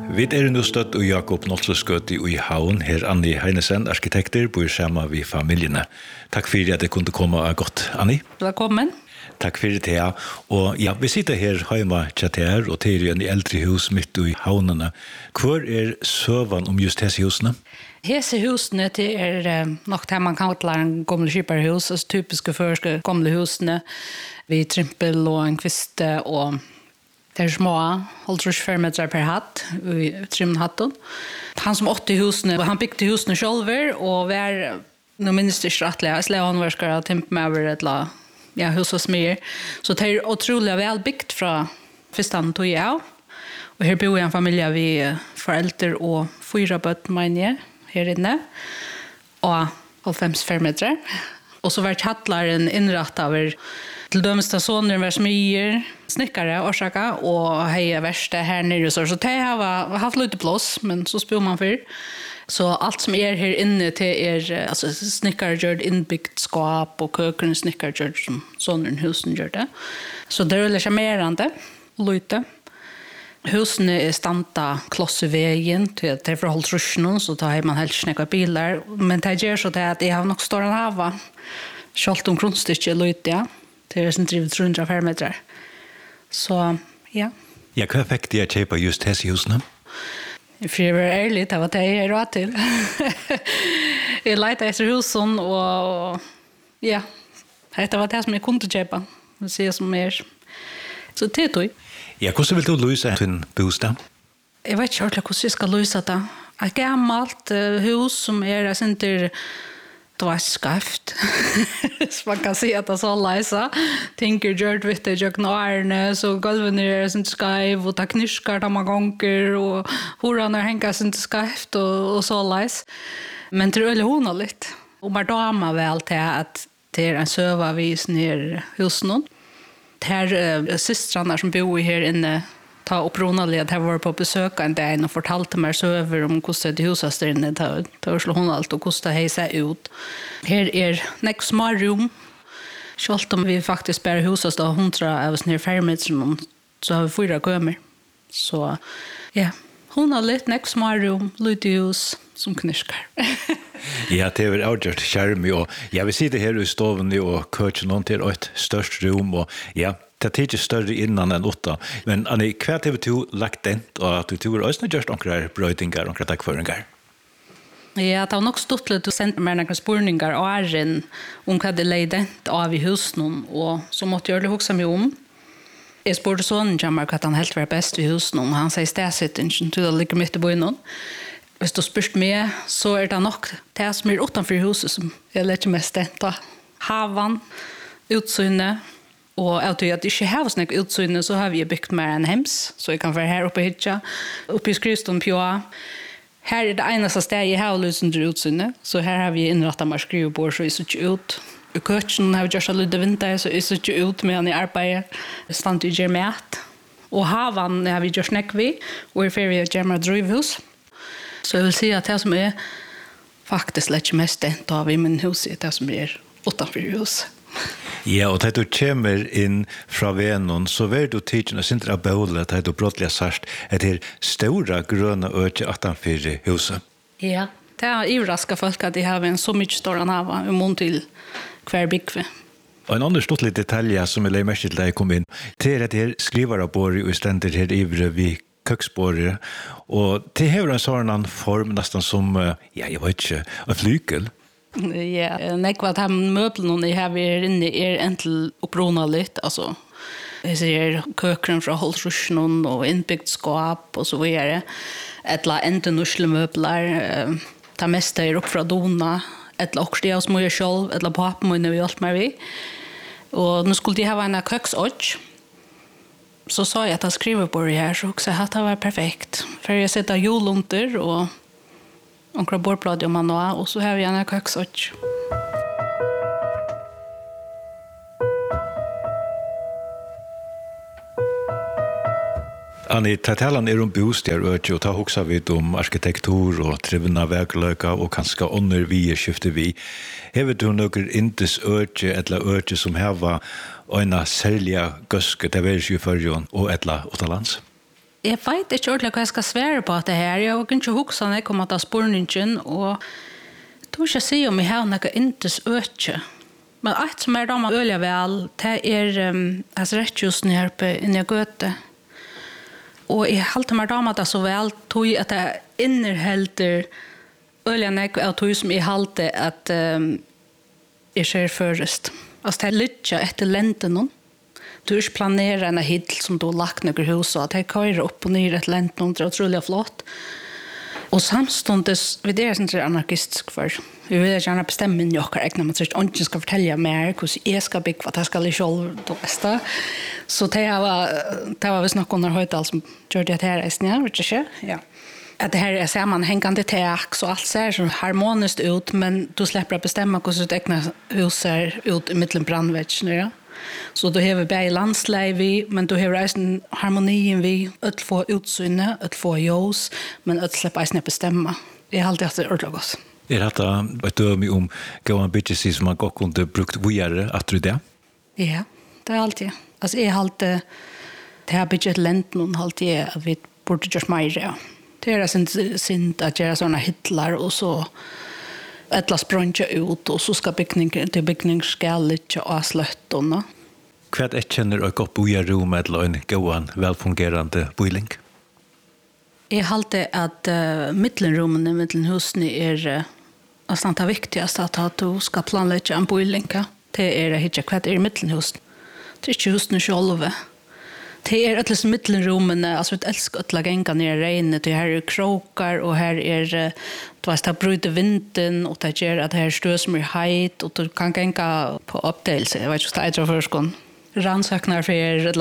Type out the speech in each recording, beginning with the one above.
Vi nu støtt og Jakob Nolseskøti i Havn, her Anni Heinesen, arkitekter, bor sammen med familiene. Takk for at jeg kunne komme godt, Anni. Velkommen. Takk for det, ja. Og ja, vi sitter her hjemme til og til en eldre hus midt i havnene. Hvor søvann om just disse husene? Disse husene nok det man kan kalla en gamle skipperhus, altså typiske første gamle husene, vi trimpel og en kviste og det små, 25 meter per hatt, i trimhatten. Han som åtte husene, han bygde husene selv, og var, nå minnes det ikke rettelig, jeg slet håndverskere og tempe med over et la, ja, hus og smyr. Så det utrolig vel bygd fra første tog jeg av. Og her bor en familie vi foreldre og 4 bøtt, mener jeg, her inne. Og 50 meter. Og så var kjattleren innrettet over til dømeste soner var smyr, snickare orsaka och heja värsta här nere så det har haft lite plats men så spår man för så allt som här inne till alltså snickargjord inbyggt skåp och köken snickargjord som sonen husen gör det så det är charmerande lite husen är stanta kloss i vägen till det förhålls ruschen så tar man helt snäcka bilar men det gör så det att jag har nog stora hava skalt om grundstycke lite ja det som driver 305 meter. Så, ja. Ja, hva fikk de å kjøpe just disse husene? For jeg var ærlig, det var det jeg råd til. Jeg lette etter husen, og ja, det var det som jeg kunne kjøpe. Det sier som Så det tog. Ja, hvordan vil du løse din bostad? Jeg vet ikke ordentlig hvordan jeg skal løse det. Et gammelt hus som jeg synes det var skaft. Så man kan si at det så leisa. Tinker gjørt vitt det gjør knarne, så gulven sin skaiv, og ta knirskar da man gonger, og horan henka sin skaft, og så leis. Men det er hona litt. Og man dama vel til at det en søvavis nere husen. Det systrarna som bor her inne, ta oppronali at jeg var på besøk en dag og fortalte meg søver om hvordan det huset der inne til Oslo Honalt og hvordan det hei seg ut. Her nek små rom. Selv om vi faktisk bare huset da 100 av oss nere 5 meter, så har vi 4 kømer. Så ja, hun har litt nek små rom, lite hus som knirskar. Ja, det er avgjort skjermig, og jeg vil si det her i stoven og køkken noen til et størst rom, og ja, det er ikke større innan enn 8. Men Anni, hva har du lagt dent, og at du har også gjort noen brøytingar, noen takkføringar? Ja, det var nok stort litt å sende meg noen spurningar og æren om hva det leid dent av i husen, og så måtte jeg hukse meg om. Jeg spurte sånn jammer hva han helt var best i husen, og han sier stedsittingen til det ligger midt i bøynen. Hvis du spørst meg, så det nok det som utenfor huset som jeg leter mest dent av. Havan, utsynet, og jeg tror at jeg ikke har sånn utsynet, så har vi byggt mer enn hems, så jeg kan være her oppe hitja, oppe i skrivstolen Pjoa. Her det eneste stedet jeg har lyst til utsynet, så her har vi innrettet meg skrivebord, så jeg ser ikke ut. I køkken har vi gjort litt vinter, så jeg ser ikke ut med han i arbeidet. Det stand i gjør mat. Og havan har vi gjort snakk vi, og i ferie gjør meg drivhus. Så jeg vil si at det som faktisk lett mest dent av i min hus, det som utenfor huset. Ja, og da du kommer inn fra Venon, så vil du tidligere sindra bøle, da du brottelig sørst, etter store grønne øke utenfor huset. Ja, det ivraska folk at de har en så mye større hava i mån til hver byggve. Og en annen stort litt detalj som jeg leier mest til da jeg kom inn, det at jeg skriver av båret og stender her ivre vid køksbåret, og det har en sånn form nesten som, ja, jeg vet ikke, en flykel. Ja, nekva at han møblen jeg har inne entel opprona litt, altså jeg ser køkren fra Holtrusjen og innbyggt skap og så videre, etla enten norske møbler, ta mest opp fra Dona, etla også det jeg må gjøre selv, etla papen må vi alt med vi, og nå skulle de ha en køksått, så sa jeg at jeg skriver på det her, så også at det var perfekt, for jeg setter julunter og onkra bordblad om man og så har vi en køksått. Anni, talan om bostad og ta hoksa vi om arkitektur og trivna verkløka og kanskje ånder vi skifter vi. Hever du noen indes øke eller øke som heva øyna særlige gøske til vers i førjon og etla utenlands? Jeg vet ikke ordentlig hva jeg skal svære på det her. Jeg har ikke hukset når jeg kommer til spørningen, og jeg tror ikke jeg sier om jeg har noe intes øke. Men alt som da man øler vel, det rettjusen her på inni Gøte. Og jeg halte meg da det så vel, tog at jeg innerhelter øler nek av tog som jeg halte at jeg ser først. Altså det litt etter lenten noen. Du ikke planerer en hill som du har lagt noen hus, og det kører opp og ned et lent noen, det er utrolig flott. Og samståndes, vi det sånn anarkistisk for. Vi vil gjerne bestemme inn i okker egnet, men så ikke ånden skal fortelle mer hvordan jeg skal bygge, hva jeg skal i selv det beste. Så det var visst nok under Høydal som gjør det her reisen, ja, vet ikke? Ja. At det her sammanhängande tak, så allt ser så harmoniskt ut, men du slipper å bestemme hvordan ditt egnet hus ser ut i middelen brandvetsjene, ja. Så du har bare landsleie, men du har reisen harmonien vi, ødel få utsynet, ødel få ljós, men ødel slipper eisen å bestemme. Jeg har alltid hatt det ordentlig godt. Dette et døme om gående byggesi som man godt kunne brukt vujere, at du det? Ja, det er alltid. Altså, jeg har alltid, det har bygget lent noen alltid, at vi burde gjøre mer, ja. Det er synd at gjøre sånne hittler, og så etla sprønge ut, og så skal bygning skal litt og sløttene. Hva kjenner du godt bojerom eller en gående, velfungerende boiling? Jeg halte at middelrommene, middelhusene nesten det viktigste at du skal planlegge en boiling. Det ikke hva det middelhusen. Det ikke husene selv. Det et liksom middelrommene, altså vi elsker å genga ned i regnet, det her krokar, og her du vet, det bryter vinden, og det gjør at her støv som heit, og du kan genga på oppdelelse, jeg vet ikke hva det er førskånd. Rannsøknar for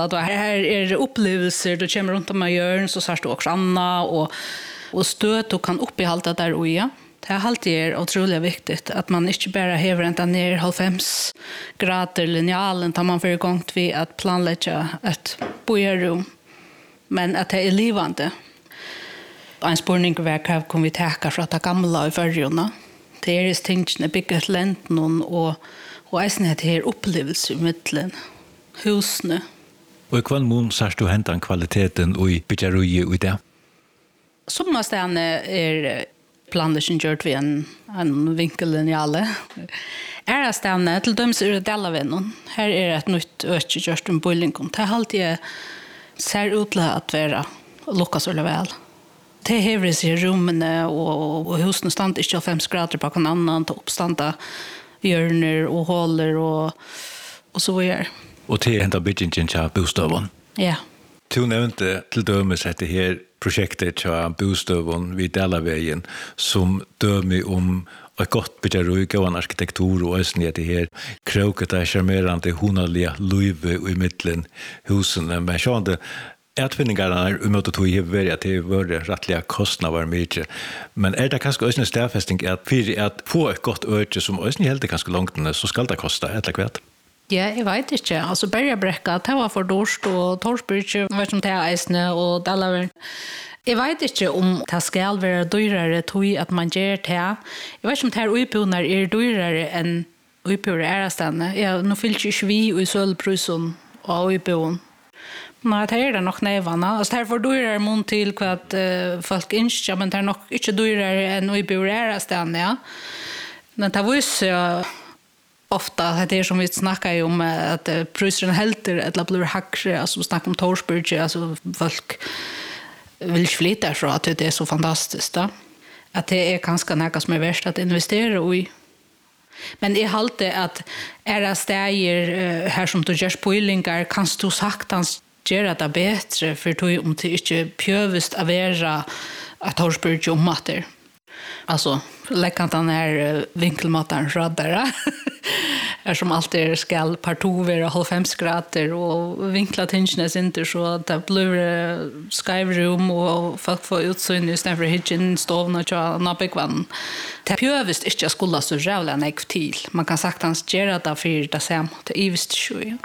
her opplevelser, du kommer rundt om med hjørn, så ser du også anna, og støt du kan oppihalta der og ja. Det alltid utrolig viktig at man ikke bare hever enda ned 90 grader linealen, da man får i gang til at planlegge et bojerom, men at det livande. En spørning var hva kan vi teka fra det gamle i førjene. Det tingene bygget lenten og eisen heter opplevelse i midtelen. Husene. Og i hva mån sørst du hentan kvaliteten i byggerøye i det? Sommerstene planleggen gjort vi en vinkellinjale. Stene, til dømes det Delavinnen. Her et nytt øke gjort en boilingom. Det alltid ser ut til at være lukket så vel. Det hever seg i rommene, og husene stand ikke 5 grader på en annen, til oppstanda hjørner og håler og så videre. Og til hentet byggingen til bostøven? Ja. Du nevnte til dømes dette her projektet til bostøven vid Delaveien som døme om et godt byggerøy, gående arkitektur og østen i dette her. Kroket er charmerende, hunalige løyve i midtelen husene. Men sånn utvinningarna umöt att ge vara att det var rättliga kostnader mycket. Men det kanske också en stärfästning att för att få ett gott öde som också helt ganska långt så ska det kosta eller kvart. Ja, jag vet inte. Alltså Bergabräcka, det var för dårst och Torsbridge var som det eisne och Delaver. Jag vet inte om det ska vara dyrare tog att man gör det. Jag vet inte om det här utbildningar dyrare än utbildningar ärastande. Ja, nu fylls ju vi i sölprysen och utbildning. Nej, det är nog nävarna. Alltså här får dyrare mån till vad folk inte, men det är nog inte dyrare än utbildningar ärastande, ja. Men det var ju så ofta det som vi snackar om att priserna helter eller blir hackre, alltså snackar om Torsbridge, alltså folk vill inte flytta så att det är så fantastiskt då. Att det är ganska något som är värst att investera i. Men jag håller att era stäger här som du gör spoilingar kan du saktans göra det bättre för du om det inte pjövist att vara att Torsbridge om matter. Alltså lägga den här vinkelmattan raddare. Som alltid ska partovera 90 grader och vinkla tingene inte så att det blir skyroom och folk får utsyn istället för hitchen stovna och nabbekvann. Det behövs inte skulle så jävla nek till. Man kan saktans göra det för det sam. Det är visst ju.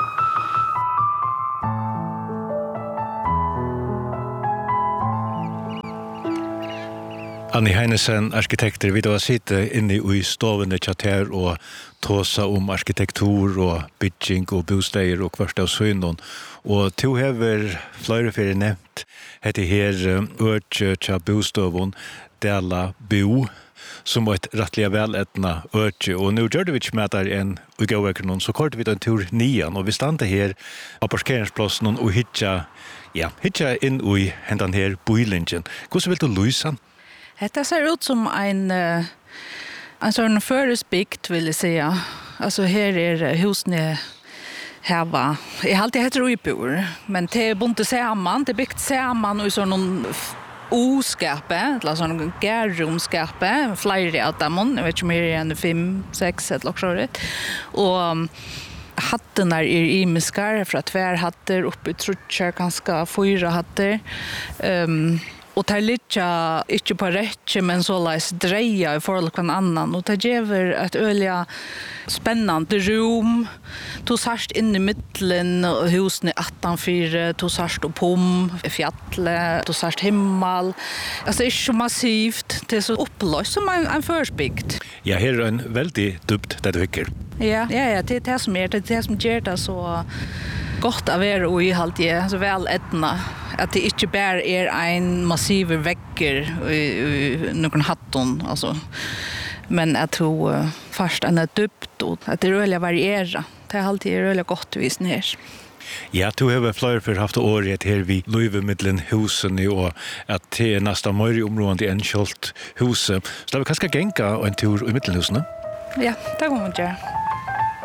Annie Heinesen, arkitekter, vi då sitter inne i stovene tjater og tåsa om arkitektur og bygging og bostäder og kvart av søgnen. Og to hever flere fyrir nevnt heter her Ørtje tja bostoven Dela Bo, som var et rettelig veletna Ørtje. Og nå gjør det vi ikke med der en ugavekker så kort vi da en tur nian, og vi stande her på parkeringsplassen og hitja inn i hendan her boilingen. Hvordan vil du lyse han? Det ser ut som en sånn føresbygd, vil jeg si. Altså her husene heva. Jeg har alltid heter Uipur, men det er bundet sammen. Det er byggt sammen i sånn oskape, eller sånn gærromskape, flere av dem. Jeg vet ikke mer enn 5, 6, et eller annet. Og hatten er imiskar, fra tvärhatter, uppe i trutcher, ganska 4 hatter. Och det ligger inte på rätt, men så läs dreja i förhåll till en annan. Och det ger ett öliga spännande rum. Du särskilt in i mitten husen i 18-4, du särskilt upp om fjället, du särskilt himmel. Alltså det är så massivt, det är så upplöst som en försbygd. Ja, här är en väldigt dubt det du tycker. Ja, det är det som är det som gör det så gott av och i halt det så väl etna att det inte bara är en massiv vägger i någon hatton alltså men jag tror först en dubt och att det rörliga variera det är alltid rörliga gott visen här. Ja, du har flera för haft året här vid Löjvemidlen husen och att det är nästan mer i området än kjolt huset. Så det var kanske gänga en tur i Middelhusen. Ja, det går man göra.